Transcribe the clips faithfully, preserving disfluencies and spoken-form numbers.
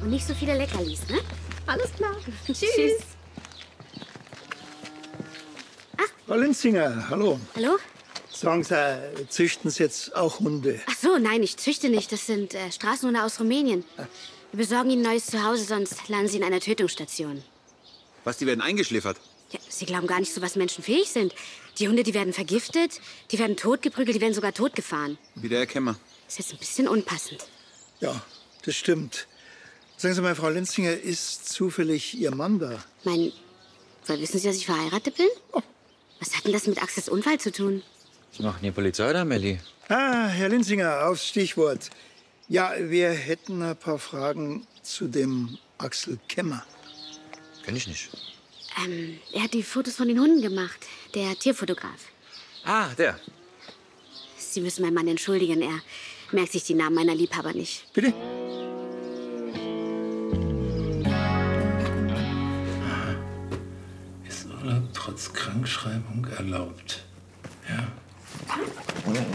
Und nicht so viele Leckerlis, ne? Alles klar. Tschüss. Tschüss. Frau Linzinger, hallo. Hallo? Sagen Sie, züchten Sie jetzt auch Hunde? Ach so, nein, ich züchte nicht. Das sind äh, Straßenhunde aus Rumänien. Wir besorgen ihnen ein neues Zuhause, sonst landen sie in einer Tötungsstation. Was, die werden eingeschläfert? Ja, Sie glauben gar nicht so, was Menschen fähig sind. Die Hunde, die werden vergiftet, die werden totgeprügelt, die werden sogar totgefahren. Wie der Herr Kemmer. Ist jetzt ein bisschen unpassend. Ja, das stimmt. Sagen Sie mal, Frau Linzinger, ist zufällig Ihr Mann da? Mein, woher wissen Sie, dass ich verheiratet bin? Oh. Was hat denn das mit Axels Unfall zu tun? Sie machen die Polizei da, Melli? Ah, Herr Linzinger, aufs Stichwort. Ja, wir hätten ein paar Fragen zu dem Axel Kemmer. Kenn ich nicht. Ähm, er hat die Fotos von den Hunden gemacht. Der Tierfotograf. Ah, der. Sie müssen meinen Mann entschuldigen. Er merkt sich die Namen meiner Liebhaber nicht. Bitte? Ist Urlaub trotz Krankschreibung erlaubt? Ja. Nein.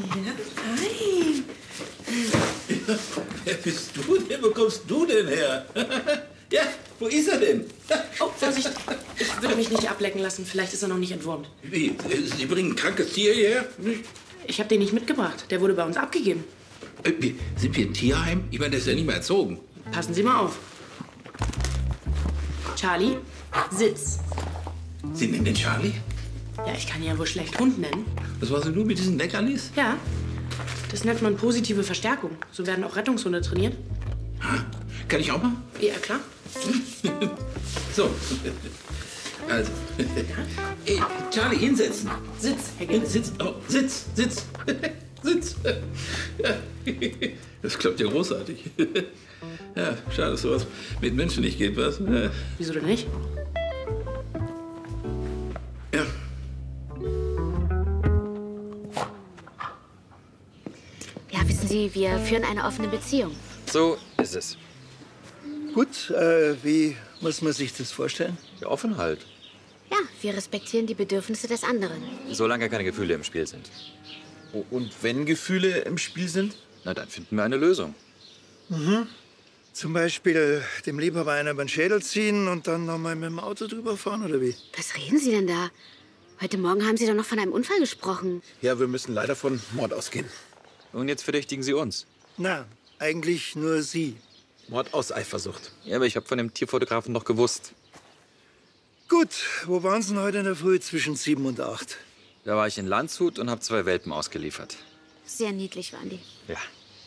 Ja, wer bist du denn? Wo kommst du denn her? Ja, wo ist er denn? Oh, Vorsicht. Ich würde mich nicht ablecken lassen. Vielleicht ist er noch nicht entwurmt. Wie? Sie bringen ein krankes Tier hierher? Ich habe den nicht mitgebracht. Der wurde bei uns abgegeben. Äh, wie, sind wir ein Tierheim? Ich meine, der ist ja nicht mehr erzogen. Passen Sie mal auf. Charlie, Sitz. Sie nennen den Charlie? Ja, ich kann ihn ja wohl schlecht Hund nennen. Was war denn nur mit diesen Leckerlis? Ja, das nennt man positive Verstärkung. So werden auch Rettungshunde trainiert. Ha? Kann ich auch mal? Ja, klar. So. Also. Ey, Charlie, hinsetzen. Sitz, Herr Gill. Sitz, oh, Sitz, Sitz. Sitz. Ja. Das klappt ja großartig. Ja, schade, dass sowas mit Menschen nicht geht, was? Ja. Wieso denn nicht? Ja. Ja, wissen Sie, wir führen eine offene Beziehung. So ist es. Gut, äh, wie muss man sich das vorstellen? Ja, offen halt. Ja, wir respektieren die Bedürfnisse des anderen. Solange keine Gefühle im Spiel sind. Und wenn Gefühle im Spiel sind? Na, dann finden wir eine Lösung. Mhm. Zum Beispiel dem Liebhaber einer über den Schädel ziehen und dann noch mal mit dem Auto drüber fahren, oder wie? Was reden Sie denn da? Heute Morgen haben Sie doch noch von einem Unfall gesprochen. Ja, wir müssen leider von Mord ausgehen. Und jetzt verdächtigen Sie uns. Na, eigentlich nur Sie. Mord aus Eifersucht. Ja, aber ich habe von dem Tierfotografen noch gewusst. Gut, wo waren Sie denn heute in der Früh zwischen sieben und acht? Da war ich in Landshut und habe zwei Welpen ausgeliefert. Sehr niedlich waren die. Ja.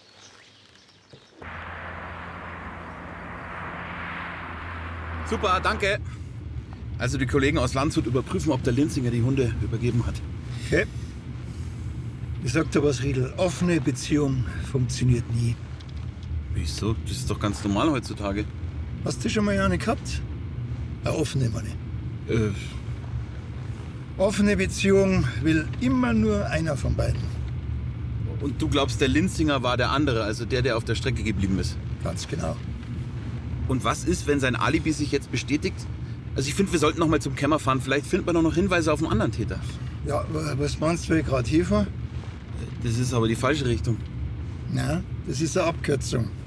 Super, danke. Also die Kollegen aus Landshut überprüfen, ob der Linzinger die Hunde übergeben hat. Okay. Ich sag dir was, Riedel. Offene Beziehung funktioniert nie. Wieso? Das ist doch ganz normal heutzutage. Hast du schon mal eine gehabt? Eine offene, meine. Äh, Offene Beziehung will immer nur einer von beiden. und du glaubst, der Linzinger war der andere, also der, der auf der Strecke geblieben ist? Ganz genau. Und was ist, wenn sein Alibi sich jetzt bestätigt? Also ich finde, wir sollten noch mal zum Kemmer fahren. Vielleicht findet man doch noch Hinweise auf einen anderen Täter. Ja, was meinst du gerade hier vor? Das ist aber die falsche Richtung. Na, das ist eine Abkürzung.